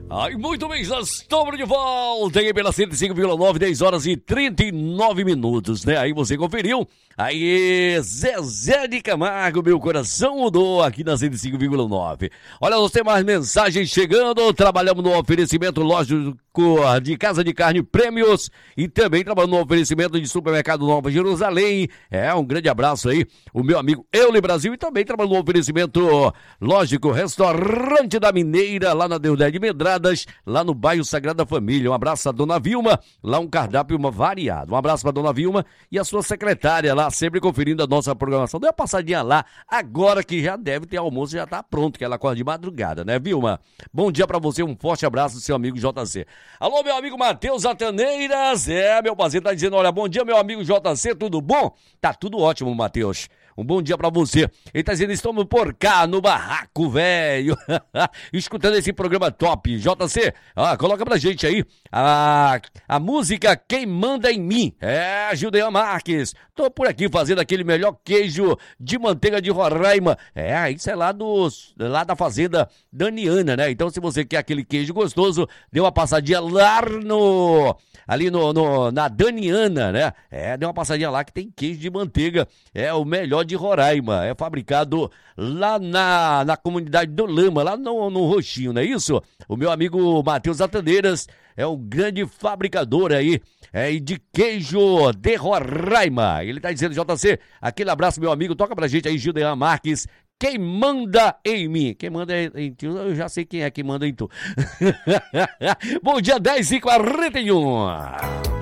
Ai, muito bem, já estamos de volta aí pela 105,9, 10 horas e 39 minutos, né? Aí você conferiu. Aí, Zezé de Camargo, meu coração mudou aqui na 105,9. Olha, nós temos mais mensagens chegando. Trabalhamos no oferecimento lógico de Casa de Carne Prêmios e também trabalhamos no oferecimento de Supermercado Nova Jerusalém. Um grande abraço aí, o meu amigo Eule Brasil, e também trabalhamos no oferecimento lógico, Restaurante da Mineira, lá na Deodé de Medradas, lá no bairro Sagrada Família. Um abraço a Dona Vilma, lá um cardápio variado. Um abraço para Dona Vilma e a sua secretária lá, sempre conferindo a nossa programação. Dê uma passadinha lá, agora que já deve ter almoço, já tá pronto, que ela acorda de madrugada, né, Vilma? Bom dia pra você, um forte abraço do seu amigo JC. Alô, meu amigo Matheus Ataneiras, meu parceiro tá dizendo, olha, bom dia, meu amigo JC, tudo bom? Tá tudo ótimo, Matheus. Um bom dia pra você. Ele tá dizendo, estamos por cá, no barraco, velho. Escutando esse programa top. JC, coloca pra gente aí a música Quem Manda em Mim. Judeia Marques. Tô por aqui fazendo aquele melhor queijo de manteiga de Roraima. Isso é lá da fazenda Daniana, né? Então, se você quer aquele queijo gostoso, dê uma passadinha lá na Daniana, né? Dê uma passadinha lá que tem queijo de manteiga. É o melhor de Roraima. É fabricado lá na comunidade do Lama, lá no Roxinho, não é isso? O meu amigo Matheus Ataneiras é um grande fabricador aí de queijo de Roraima. Ele tá dizendo, JC, aquele abraço, meu amigo. Toca pra gente aí, Gildean Marques. Quem manda em mim? Quem manda em tu? Eu já sei quem é que manda em tu. Bom dia, 10h41.